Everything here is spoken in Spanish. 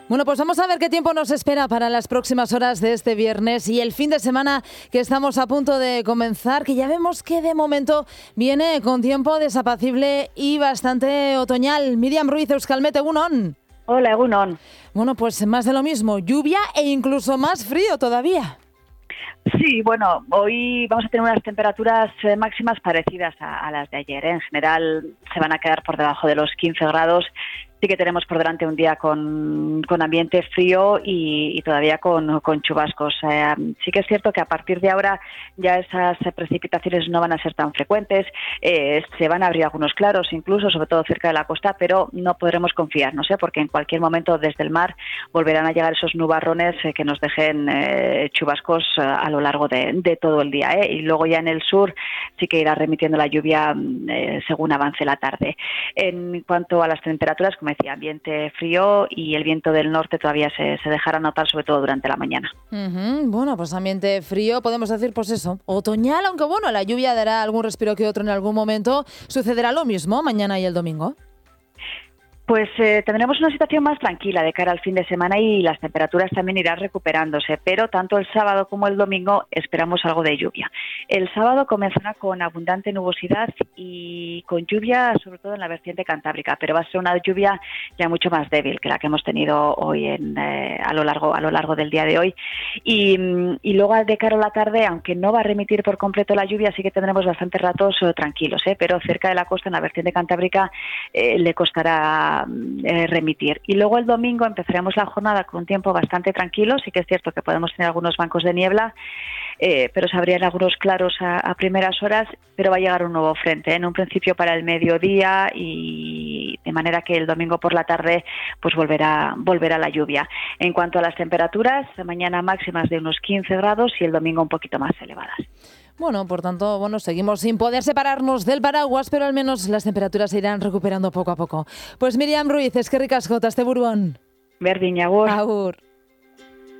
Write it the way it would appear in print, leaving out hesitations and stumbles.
Bueno, pues vamos a ver qué tiempo nos espera para las próximas horas de este viernes y el fin de semana que estamos a punto de comenzar, que ya vemos que de momento viene con tiempo desapacible y bastante otoñal. Miriam Ruiz, Euskalmet, egunon. Hola, egunon. Bueno, pues más de lo mismo, lluvia e incluso más frío todavía. Sí, bueno, hoy vamos a tener unas temperaturas máximas parecidas a las de ayer. En general se van a quedar por debajo de los 15 grados. Sí que tenemos por delante un día con ambiente frío y todavía con chubascos. Sí que es cierto que a partir de ahora ya esas precipitaciones no van a ser tan frecuentes. Se van a abrir algunos claros, incluso, sobre todo cerca de la costa, pero no podremos confiarnos, porque en cualquier momento desde el mar volverán a llegar esos nubarrones que nos dejen chubascos a lo largo de todo el día. Y luego ya en el sur sí que irá remitiendo la lluvia según avance la tarde. En cuanto a las temperaturas, como decía, ambiente frío y el viento del norte todavía se dejará notar, sobre todo durante la mañana. Bueno, pues ambiente frío, podemos decir, pues eso, otoñal, aunque bueno, la lluvia dará algún respiro que otro en algún momento. ¿Sucederá lo mismo mañana y el domingo? Pues tendremos una situación más tranquila de cara al fin de semana y las temperaturas también irán recuperándose, pero tanto el sábado como el domingo esperamos algo de lluvia. El sábado comenzará con abundante nubosidad y con lluvia, sobre todo en la vertiente cantábrica, pero va a ser una lluvia ya mucho más débil que la que hemos tenido hoy a lo largo del día de hoy. Y luego de cara a la tarde, aunque no va a remitir por completo la lluvia, sí que tendremos bastantes ratos tranquilos, pero cerca de la costa, en la vertiente cantábrica, le costará remitir. Y luego el domingo empezaremos la jornada con un tiempo bastante tranquilo. Sí que es cierto que podemos tener algunos bancos de niebla, pero se abrirán algunos claros a primeras horas, pero va a llegar un nuevo frente, en un principio para el mediodía, y de manera que el domingo por la tarde pues volverá la lluvia. En cuanto a las temperaturas, mañana máximas de unos 15 grados y el domingo un poquito más elevadas. Bueno, por tanto, seguimos sin poder separarnos del paraguas, pero al menos las temperaturas se irán recuperando poco a poco. Pues Miriam Ruiz, eskerrik asko, asteburuan. Berdin, agur. Agur.